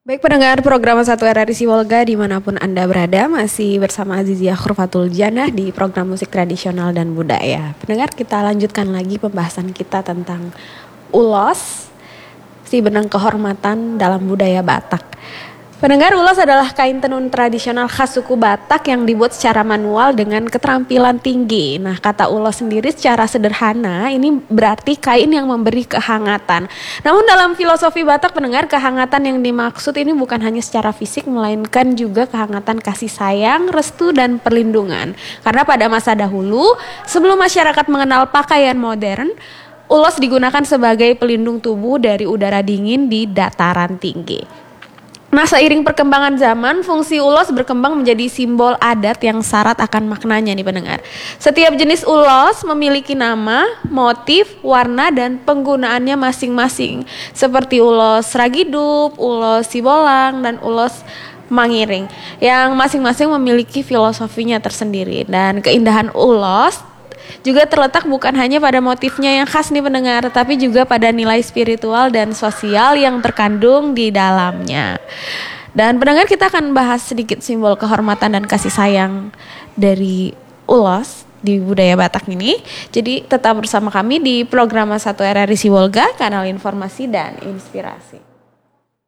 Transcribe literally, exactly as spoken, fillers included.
Baik pendengar program satu R R I Sibolga dimanapun Anda berada, masih bersama Azizia Khurfatul Janah di program musik tradisional dan budaya. Pendengar, kita lanjutkan lagi pembahasan kita tentang ulos, si benang kehormatan dalam budaya Batak. Pendengar, ulos adalah kain tenun tradisional khas suku Batak yang dibuat secara manual dengan keterampilan tinggi. Nah, kata ulos sendiri secara sederhana ini berarti kain yang memberi kehangatan. Namun dalam filosofi Batak, pendengar, kehangatan yang dimaksud ini bukan hanya secara fisik, melainkan juga kehangatan kasih sayang, restu, dan perlindungan. Karena pada masa dahulu, sebelum masyarakat mengenal pakaian modern, ulos digunakan sebagai pelindung tubuh dari udara dingin di dataran tinggi. Nah, seiring perkembangan zaman, fungsi ulos berkembang menjadi simbol adat yang syarat akan maknanya nih pendengar. Setiap jenis ulos memiliki nama, motif, warna, dan penggunaannya masing-masing. Seperti ulos Ragidup, ulos Sibolang, dan ulos Mangiring. Yang masing-masing memiliki filosofinya tersendiri. Dan keindahan ulos juga terletak bukan hanya pada motifnya yang khas nih pendengar, tapi juga pada nilai spiritual dan sosial yang terkandung di dalamnya. Dan pendengar, kita akan bahas sedikit simbol kehormatan dan kasih sayang dari ulos di budaya Batak ini. Jadi tetap bersama kami di program satu R R I Sibolga, kanal informasi dan inspirasi.